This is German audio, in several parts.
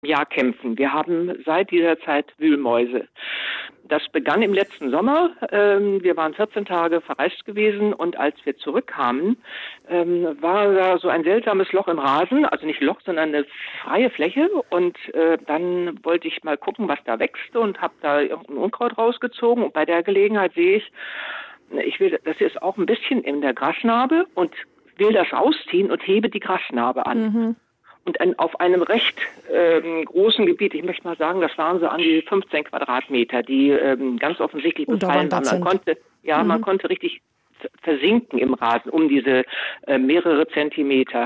Jahr kämpfen. Wir haben seit dieser Zeit Wühlmäuse. Das begann im letzten Sommer. Wir waren 14 Tage verreist gewesen und als wir zurückkamen, war da so ein seltsames Loch im Rasen, also nicht Loch, sondern eine freie Fläche und dann wollte ich mal gucken, was da wächst und habe da irgendein Unkraut rausgezogen und bei der Gelegenheit sehe ich, das ist auch ein bisschen in der Grasnarbe und will das rausziehen und hebe die Grasnarbe an. Mhm. Und auf einem recht großen Gebiet, ich möchte mal sagen, das waren so an die 15 Quadratmeter, die ganz offensichtlich befallen waren. Man konnte richtig versinken im Rasen um diese mehrere Zentimeter.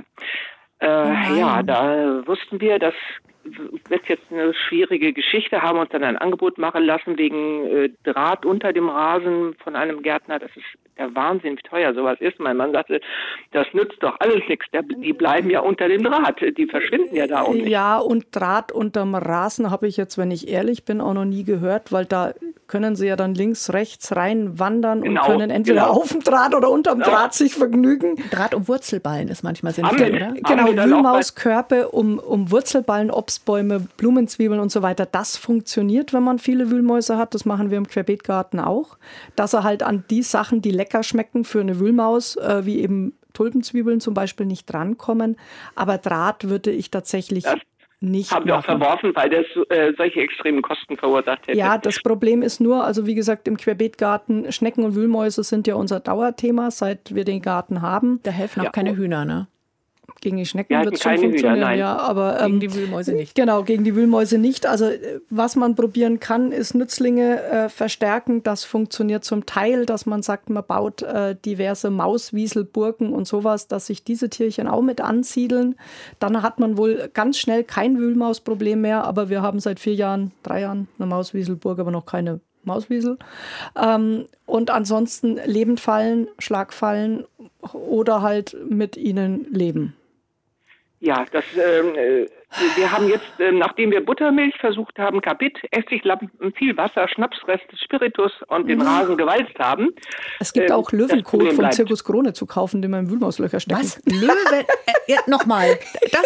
Da wussten wir, das wird jetzt eine schwierige Geschichte, haben uns dann ein Angebot machen lassen wegen Draht unter dem Rasen von einem Gärtner. Das ist der Wahnsinn, wie teuer sowas ist. Mein Mann sagte, das nützt doch alles nichts. Die bleiben ja unter dem Draht. Die verschwinden ja da unten. Ja, und Draht unterm Rasen habe ich jetzt, wenn ich ehrlich bin, auch noch nie gehört, weil da können sie ja dann links, rechts rein wandern und können entweder auf dem Draht oder unterm Draht sich vergnügen. Draht um Wurzelballen ist manchmal sinnvoll, oder? Genau, Wühlmauskörper um Wurzelballen, Obstbäume, Blumenzwiebeln und so weiter. Das funktioniert, wenn man viele Wühlmäuse hat. Das machen wir im Querbeetgarten auch. Dass er halt an die Sachen, die lecker schmecken für eine Wühlmaus, wie eben Tulpenzwiebeln zum Beispiel, nicht drankommen. Aber Draht würde ich tatsächlich nicht haben wir auch verworfen, weil das solche extremen Kosten verursacht hätte. Ja, das Problem ist nur, also wie gesagt, im Querbeetgarten, Schnecken und Wühlmäuse sind ja unser Dauerthema, seit wir den Garten haben. Da helfen auch keine Hühner, ne? Gegen die Schnecken wird es schon funktionieren, aber gegen die Wühlmäuse nicht. Genau, gegen die Wühlmäuse nicht. Also was man probieren kann, ist Nützlinge verstärken. Das funktioniert zum Teil, dass man sagt, man baut diverse Mauswieselburgen und sowas, dass sich diese Tierchen auch mit ansiedeln. Dann hat man wohl ganz schnell kein Wühlmausproblem mehr, aber wir haben seit 3 Jahren eine Mauswieselburg, aber noch keine Mauswiesel. Und ansonsten Lebendfallen, Schlagfallen oder halt mit ihnen leben. Ja, wir haben jetzt, nachdem wir Buttermilch versucht haben, Kapit, Essiglappen, viel Wasser, Schnapsrest, Spiritus und den Rasen gewalzt haben. Es gibt auch Löwenkot vom Zirkus Krone zu kaufen, den man in Wühlmauslöcher stecken. Was? Nochmal.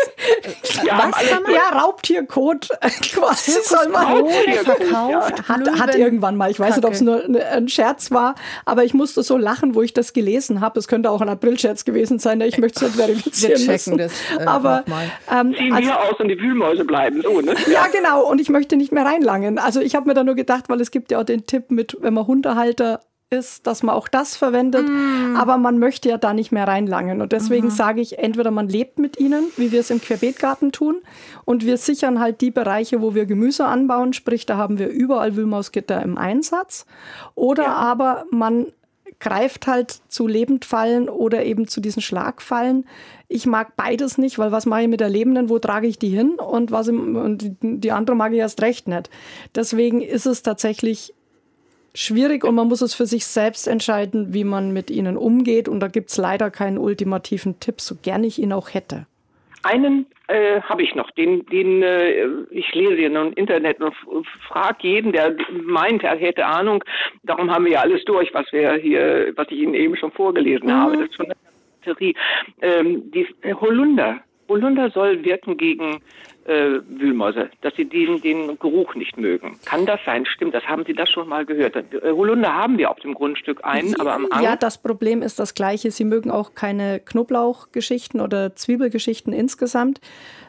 Raubtierkot. Quasi soll man verkauft. Ja. Hat irgendwann mal. Ich weiß nicht, ob es nur ein Scherz war, aber ich musste so lachen, wo ich das gelesen habe. Es könnte auch ein Aprilscherz gewesen sein. Ich möchte es nicht verifizieren müssen. Aber ziehen wir aus und die Wühlmäuse bleiben so, ne? Ja, genau. Und ich möchte nicht mehr reinlangen. Also ich habe mir da nur gedacht, weil es gibt ja auch den Tipp mit, wenn man Hundehalter ist, dass man auch das verwendet. Aber man möchte ja da nicht mehr reinlangen. Und deswegen sage ich, entweder man lebt mit ihnen, wie wir es im Querbeetgarten tun, und wir sichern halt die Bereiche, wo wir Gemüse anbauen, sprich, da haben wir überall Wühlmausgitter im Einsatz. Oder aber man greift halt zu Lebendfallen oder eben zu diesen Schlagfallen. Ich mag beides nicht, weil was mache ich mit der Lebenden, wo trage ich die hin und die andere mag ich erst recht nicht. Deswegen ist es tatsächlich schwierig und man muss es für sich selbst entscheiden, wie man mit ihnen umgeht, und da gibt es leider keinen ultimativen Tipp, so gern ich ihn auch hätte. Einen habe ich noch, den ich lese im Internet und frage jeden, der meint, er hätte Ahnung. Darum haben wir ja alles durch, was ich Ihnen eben schon vorgelesen habe. Das ist schon eine Theorie. Die Holunder soll wirken gegen Wühlmäuse, dass sie den Geruch nicht mögen. Kann das sein? Stimmt, haben Sie das schon mal gehört? Holunder haben wir auf dem Grundstück aber am Hang. Ja, das Problem ist das gleiche. Sie mögen auch keine Knoblauchgeschichten oder Zwiebelgeschichten insgesamt.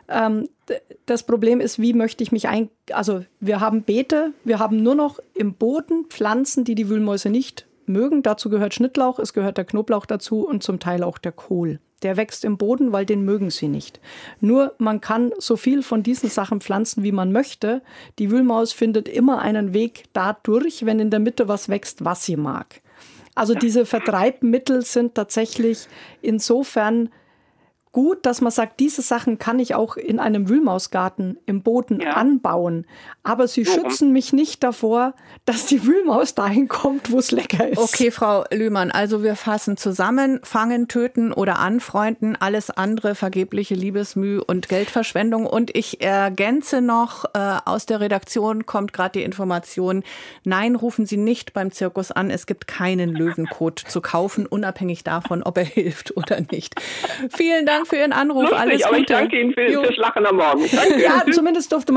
Das Problem ist, wie möchte ich mich also wir haben Beete, wir haben nur noch im Boden Pflanzen, die Wühlmäuse nicht mögen. Dazu gehört Schnittlauch, es gehört der Knoblauch dazu und zum Teil auch der Kohl. Der wächst im Boden, weil den mögen sie nicht. Nur man kann so viel von diesen Sachen pflanzen, wie man möchte. Die Wühlmaus findet immer einen Weg dadurch, wenn in der Mitte was wächst, was sie mag. Also diese Vertreibmittel sind tatsächlich insofern gut, dass man sagt, diese Sachen kann ich auch in einem Wühlmausgarten im Boden anbauen. Aber sie schützen mich nicht davor, dass die Wühlmaus dahin kommt, wo es lecker ist. Okay, Frau Lühmann, also wir fassen zusammen: Fangen, töten oder anfreunden. Alles andere vergebliche Liebesmüh und Geldverschwendung. Und ich ergänze noch, aus der Redaktion kommt gerade die Information: Nein, rufen Sie nicht beim Zirkus an. Es gibt keinen Löwenkot zu kaufen, unabhängig davon, ob er hilft oder nicht. Vielen Dank für Ihren Anruf. Lustig, alles Gute. Aber ich danke Ihnen fürs Lachen am Morgen. Danke. Ja, zumindest durfte man